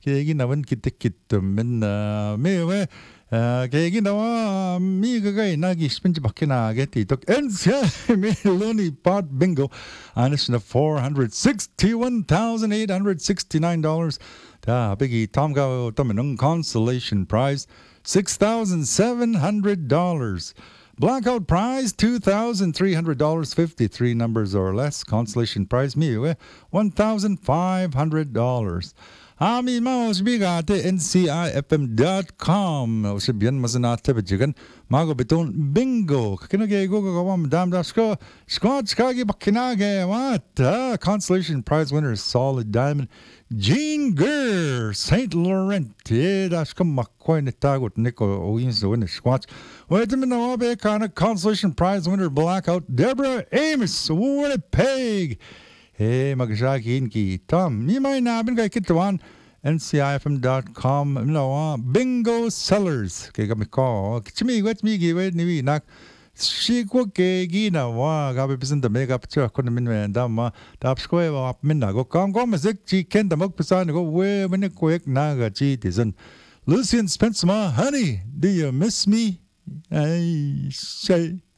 계기 나면 기특기특면 매왜 계기 나와 미가가 나기 싶은지 밖에 나겠지 또 엔시아 멜로니 pot bingo honest $461,869 다 biggie Tom가 또는 consolation prize $6,700 Blackout prize $2,300, 53 numbers or less. Consolation prize miwe $1,500. Ami maus bigate ncifm.com. Usibian masanate bajigan mago beton bingo. Kinage go go dam dasko squad skagi bakinage what? Consolation prize winner is solid diamond. Jean Gurr, St. Laurent, dasko makoy nitagot Nico Owens to win the squats. Wait a minute, kind of consolation prize winner blackout Deborah Amos, Winnipeg. Hey, magsakin ki Tom. Ni may nabin kay kitawan ncifm.com. Bingo sellers. Kay kami ko. Kichimi wet mi giwet ni nak. Shiko ke ginawa gabi pisan da mega picture ko namin may dama taps ko wa min na go kam ko masik chi ken da magpisan go we min ko ek na ga chi tisan Lucian Spencer, honey, do you miss me? I say